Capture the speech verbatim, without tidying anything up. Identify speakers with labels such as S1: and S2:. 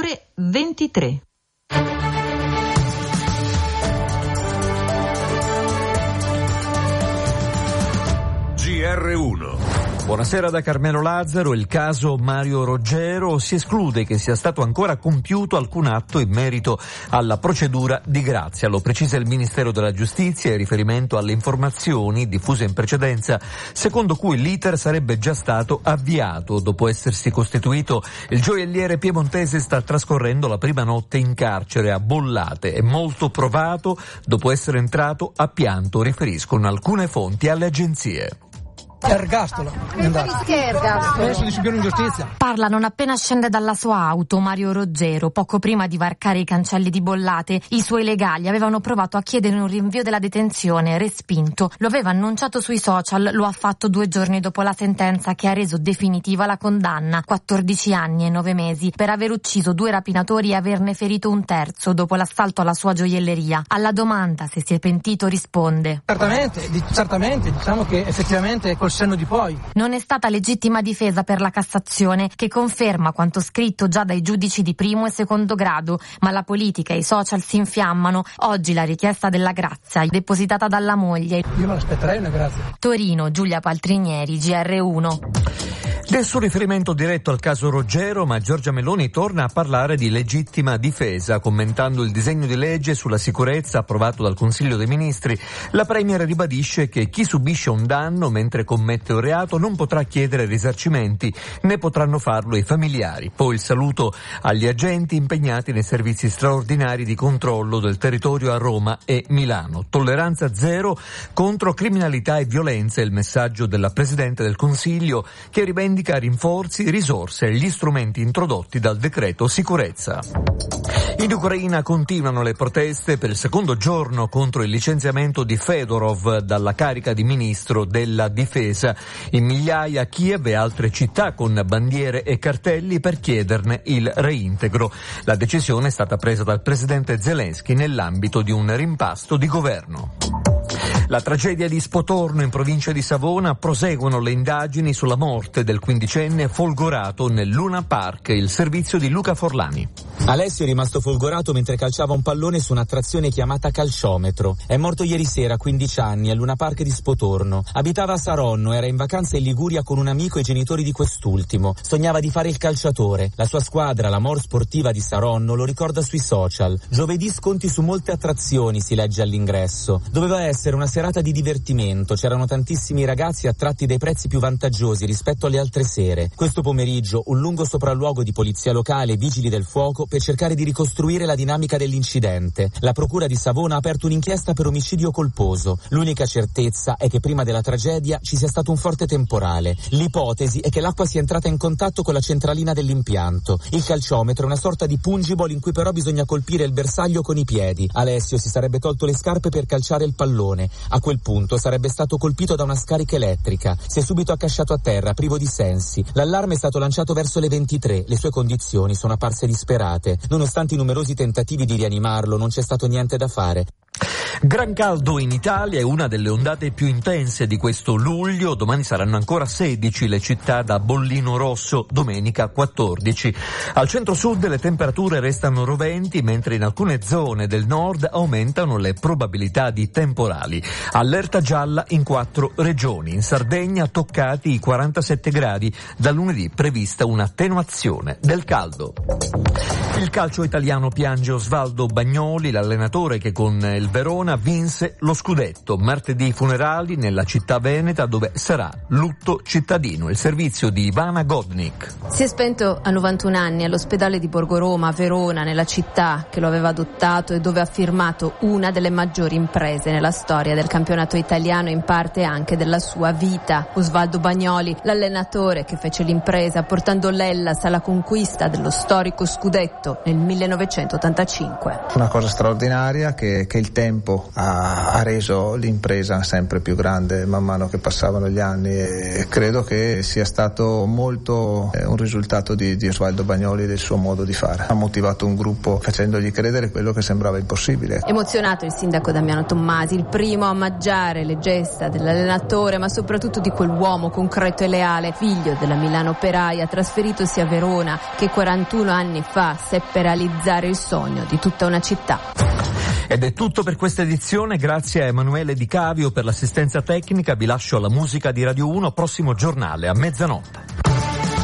S1: ore ventitré.
S2: G R uno.
S3: Buonasera da Carmelo Lazzaro. Il caso Mario Roggero: si esclude che sia stato ancora compiuto alcun atto in merito alla procedura di grazia. Lo precisa il Ministero della Giustizia in riferimento alle informazioni diffuse in precedenza, secondo cui l'iter sarebbe già stato avviato. Dopo essersi costituito, il gioielliere piemontese sta trascorrendo la prima notte in carcere a Bollate. È molto provato dopo essere entrato a pianto, riferiscono alcune fonti alle agenzie.
S4: Ergastolo.
S5: Che ergastolo?
S4: Adesso disciplina in giustizia.
S6: Parla non appena scende dalla sua auto Mario Roggero. Poco prima di varcare i cancelli di Bollate, i suoi legali avevano provato a chiedere un rinvio della detenzione, respinto. Lo aveva annunciato sui social, lo ha fatto due giorni dopo la sentenza che ha reso definitiva la condanna, quattordici anni e nove mesi, per aver ucciso due rapinatori e averne ferito un terzo dopo l'assalto alla sua gioielleria. Alla domanda se si è pentito risponde:
S4: Certamente, di, certamente, diciamo che effettivamente col senno di poi.
S6: Non è stata legittima difesa per la Cassazione, che conferma quanto scritto già dai giudici di primo e secondo grado, ma la politica e i social si infiammano. Oggi la richiesta della grazia, depositata dalla moglie.
S4: Io me l'aspetterei una grazia.
S6: Torino, Giulia Paltrinieri, G R uno.
S3: Nessun riferimento diretto al caso Roggero, ma Giorgia Meloni torna a parlare di legittima difesa. Commentando il disegno di legge sulla sicurezza approvato dal Consiglio dei Ministri, la Premier ribadisce che chi subisce un danno mentre commette un reato non potrà chiedere risarcimenti, né potranno farlo i familiari. Poi il saluto agli agenti impegnati nei servizi straordinari di controllo del territorio a Roma e Milano. Tolleranza zero contro criminalità e violenza è il messaggio della Presidente del Consiglio, che rivendica rinforzi, risorse e gli strumenti introdotti dal decreto sicurezza. In Ucraina continuano le proteste per il secondo giorno contro il licenziamento di Fedorov dalla carica di ministro della difesa. In migliaia a Kiev e altre città con bandiere e cartelli per chiederne il reintegro. La decisione è stata presa dal presidente Zelensky nell'ambito di un rimpasto di governo. La tragedia di Spotorno in provincia di Savona: proseguono le indagini sulla morte del quindicenne folgorato nel Luna Park. Il servizio di Luca Forlani.
S7: Alessio è rimasto folgorato mentre calciava un pallone su un'attrazione chiamata calciometro. È morto ieri sera a quindici anni al Luna Park di Spotorno. Abitava a Saronno, era in vacanza in Liguria con un amico e i genitori di quest'ultimo. Sognava di fare il calciatore. La sua squadra, la Mor Sportiva di Saronno, lo ricorda sui social. Giovedì sconti su molte attrazioni, si legge all'ingresso. Doveva essere una serata di divertimento, c'erano tantissimi ragazzi attratti dai prezzi più vantaggiosi rispetto alle altre sere. Questo pomeriggio un lungo sopralluogo di polizia locale e vigili del fuoco per cercare di ricostruire la dinamica dell'incidente. La procura di Savona ha aperto un'inchiesta per omicidio colposo. L'unica certezza è che prima della tragedia ci sia stato un forte temporale. L'ipotesi è che l'acqua sia entrata in contatto con la centralina dell'impianto. Il calciometro è una sorta di pungiball in cui però bisogna colpire il bersaglio con i piedi. Alessio si sarebbe tolto le scarpe per calciare il pallone. A quel punto sarebbe stato colpito da una scarica elettrica. Si è subito accasciato a terra, privo di sensi. L'allarme è stato lanciato verso le ventitré. Le sue condizioni sono apparse disperate. Nonostante i numerosi tentativi di rianimarlo, non c'è stato niente da fare.
S3: Gran caldo in Italia è una delle ondate più intense di questo luglio. Domani saranno ancora sedici le città da bollino rosso, domenica quattordici. Al centro-sud le temperature restano roventi, mentre in alcune zone del nord aumentano le probabilità di temporali. Allerta gialla in quattro regioni. In Sardegna toccati i quarantasette gradi. Da lunedì prevista un'attenuazione del caldo. Il calcio italiano piange Osvaldo Bagnoli, l'allenatore che con il Verona vinse lo scudetto. Martedì i funerali nella città veneta, dove sarà lutto cittadino. Il servizio di Ivana Godnik.
S5: Si è spento a novantuno anni all'ospedale di Borgo Roma, a Verona, nella città che lo aveva adottato e dove ha firmato una delle maggiori imprese nella storia del campionato italiano e in parte anche della sua vita. Osvaldo Bagnoli, l'allenatore che fece l'impresa portando l'Hellas alla conquista dello storico scudetto nel millenovecentottantacinque.
S8: Una cosa straordinaria che, che il tempo ha, ha reso l'impresa sempre più grande man mano che passavano gli anni, e credo che sia stato molto eh, un risultato di, di Osvaldo Bagnoli e del suo modo di fare. Ha motivato un gruppo facendogli credere quello che sembrava impossibile.
S5: Emozionato il sindaco Damiano Tommasi, il primo a omaggiare le gesta dell'allenatore, ma soprattutto di quell'uomo concreto e leale, figlio della Milano Operaia, trasferitosi a Verona, che quarantuno anni fa seppe realizzare il sogno di tutta una città.
S3: Ed è tutto per questa edizione, grazie a Emanuele Di Cavio per l'assistenza tecnica, vi lascio alla musica di Radio uno, prossimo giornale a mezzanotte.